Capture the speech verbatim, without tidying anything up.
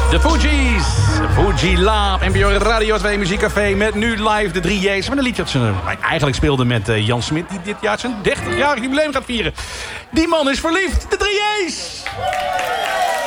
De Fugees. Fuji Lab. N P O Radio twee Muziekcafé met nu live de drie J's. Met een liedje dat ze eigenlijk speelden met uh, Jan Smit. Die dit jaar zijn dertig-jarig jubileum gaat vieren. Die man is verliefd. De drie J's.